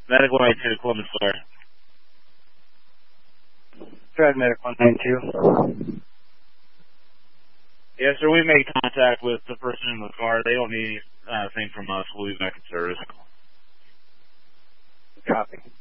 Medic 192, Columbus Fire. Drive Medic 192. Yes, sir, we made contact with the person in the car. They don't need anything from us. We'll be back in service. Copy.